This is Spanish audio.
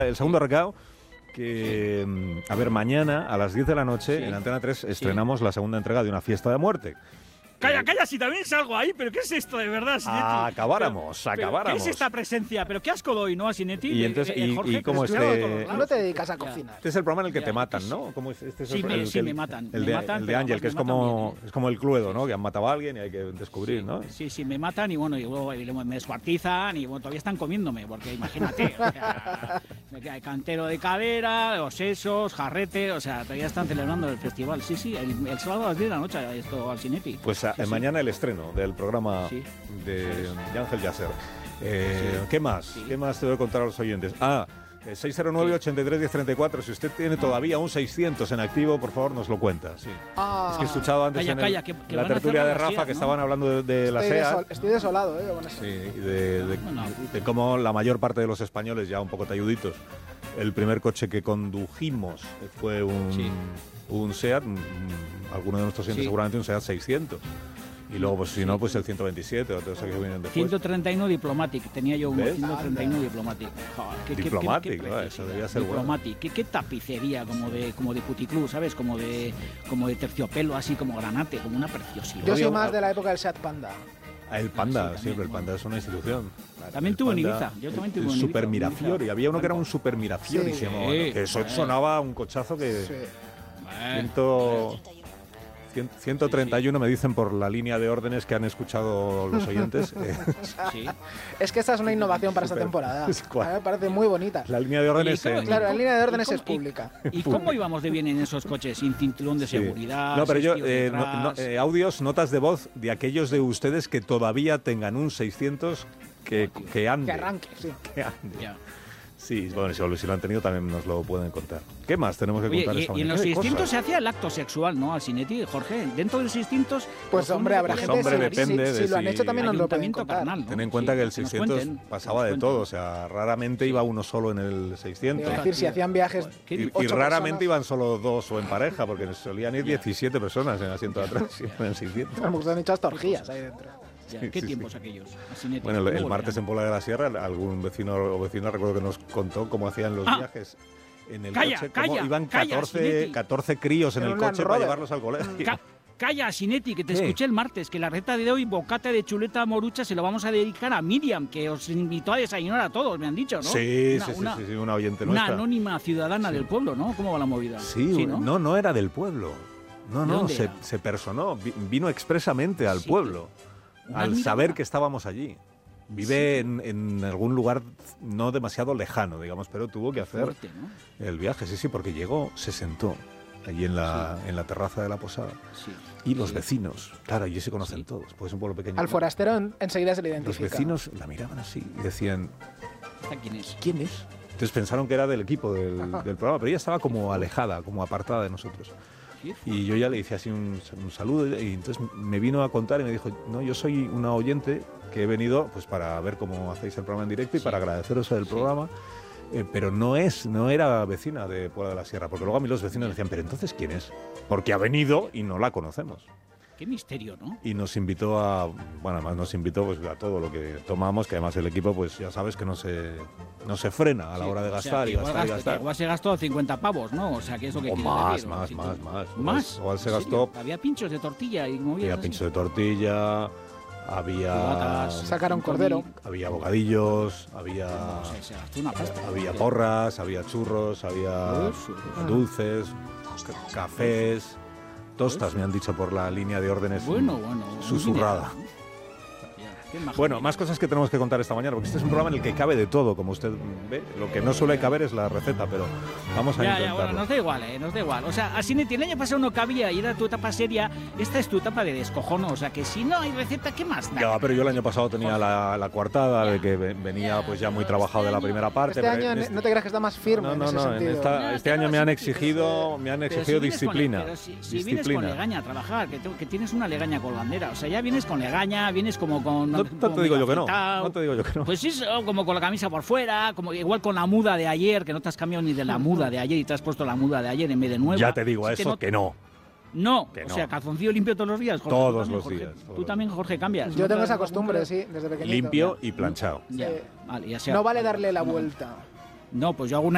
El segundo recado, que, a ver, mañana a las 10 de la noche en Antena 3 estrenamos la segunda entrega de Una fiesta de muerte. Calla, si también salgo ahí, pero ¿qué es esto de verdad, Sinetti? Acabáramos. ¿Qué es esta presencia? ¿Pero qué asco doy, no, a Sinetti? Y entonces, Jorge, ¿y cómo tú no te dedicas a cocinar. Este es el programa en el que te matan, ¿no? ¿Cómo es? Este es me matan. El de Ángel, que es como el Cluedo, ¿no? Que han matado a alguien y hay que descubrir, ¿no? Sí, me matan y bueno, y luego me descuartizan y bueno, todavía están comiéndome, porque imagínate, o sea, hay cantero de cadera, los sesos, jarrete, o sea, todavía están celebrando el festival. Sí, el sábado a las 10 de la noche esto al Sinetti. Pues mañana el estreno del programa de Ángel Yasser. ¿Qué más? ¿Qué más te voy a contar a los oyentes? 609-83-1034. Si usted tiene todavía un 600 en activo, por favor, nos lo cuenta. Sí. Es que he escuchado antes que la tertulia de Rafa, que estaban hablando de la SEAT. Estoy desolado, con eso. Sí, de cómo la mayor parte de los españoles, ya un poco talluditos, el primer coche que condujimos fue un SEAT, alguno de nuestros oyentes seguramente un SEAT 600. Y luego, pues si no, pues el 127, otros que vienen después. 131 Diplomatic, tenía yo uno, 131 Diplomatic. Diplomatic, eso debía ser Diplomatic, bueno. ¿Qué tapicería, como de puticlub, ¿sabes? Como de terciopelo, así como granate, como una preciosidad. Yo soy más de la época del Seat Panda. El Panda, siempre, el Panda es una institución. También tuve en Ibiza, yo también tuve en Ibiza. Super Mirafiori, había uno que era un Super Mirafiori, que eso sonaba un cochazo que... 131 me dicen por la línea de órdenes que han escuchado los oyentes. Es que esta es una innovación para esta temporada. Me parece muy bonita. La línea de órdenes claro, la línea de órdenes es pública. ¿Y cómo íbamos de bien en esos coches? Sin cinturón de seguridad. No, pero yo, audios, notas de voz de aquellos de ustedes que todavía tengan un 600 que ande. Que arranque, sí. Que ande. Sí, bueno, si lo han tenido también nos lo pueden contar. ¿Qué más tenemos que contar esta mañana? Y en los 600 se hacía el acto sexual, ¿no? Al Sinetti, Jorge. Dentro de los 600... Pues hombre, habrá gente... Hombre, depende si lo han hecho también nos lo pueden contar. Carnal, ¿no? Ten en cuenta que el 600 pasaba de todo. O sea, raramente iba uno solo en el 600. Es decir, si hacían viajes... Y raramente iban solo dos o en pareja, porque solían ir 17 personas en el asiento de atrás en el 600. A lo mejor han hecho hasta orgías ahí dentro. ¿Qué tiempos aquellos? Bueno, el martes en Puebla de la Sierra, algún vecino o vecina recuerdo que nos contó cómo hacían los viajes en el coche. Cómo iban 14 críos en el coche para llevarlos al colegio. Calla, Sinetti, que te escuché el martes, que la receta de hoy, bocata de chuleta morucha, se lo vamos a dedicar a Miriam, que os invitó a desayunar a todos, me han dicho, ¿no? Sí, una oyente nuestra. Una anónima ciudadana del pueblo, ¿no? ¿Cómo va la movida? Sí, no era del pueblo. No, se personó, vino expresamente al pueblo. Al saber que estábamos allí. Vive en algún lugar no demasiado lejano, digamos, pero tuvo que hacer el viaje. Sí, porque llegó, se sentó allí en la terraza de la posada. Y los vecinos, claro, allí se conocen todos, porque es un pueblo pequeño. Al forastero enseguida se le identifica. Los vecinos la miraban así y decían... ¿Quién es? Entonces pensaron que era del equipo del programa, pero ella estaba como alejada, como apartada de nosotros. Y yo ya le hice así un saludo y entonces me vino a contar y me dijo, no, yo soy una oyente que he venido pues para ver cómo hacéis el programa en directo y para agradeceros el programa, pero no era vecina de Puebla de la Sierra, porque luego a mí los vecinos decían, pero entonces ¿quién es? Porque ha venido y no la conocemos. Qué misterio, ¿no? Y nos invitó además nos invitó pues a todo lo que tomamos, que además el equipo pues ya sabes que no se frena a la hora de gastar y gastar. Igual se gastó 50 pavos, ¿no? O sea, que eso que quiere decir. Más. Igual se gastó. Había pinchos de tortilla y movidas. Había pinchos de tortilla, había... Sacaron cordero. Había bocadillos, había porras, había churros, había dulces, cafés... Tostas, me han dicho por la línea de órdenes susurrada. Bueno, más cosas que tenemos que contar esta mañana, porque este es un programa en el que cabe de todo, como usted ve. Lo que no suele caber es la receta, pero vamos a intentarlo. Bueno, nos da igual, O sea, así el año pasado no cabía y era tu etapa seria, esta es tu etapa de descojono, o sea, que si no hay receta, ¿qué más da? Ya, pero yo el año pasado tenía la coartada de que venía pues ya muy trabajado de la primera parte. Este año no te creas que está más firme en ese sentido. Este año me han exigido disciplina. Pero si vienes con legaña a trabajar, que tienes una legaña colgandera, o sea, ya vienes con legaña, vienes como con... No te digo yo que no. Pues eso, como con la camisa por fuera, como igual con la muda de ayer, que no te has cambiado ni de la muda de ayer y te has puesto la muda de ayer en vez de nueva. Ya te digo que no. No, o sea, calzoncillo limpio todos los días, Jorge. Todos los días. Tú también, Jorge, cambias. Yo tengo esa costumbre, sí, desde pequeñito. Limpio y planchado. No vale darle la vuelta. No, pues yo hago una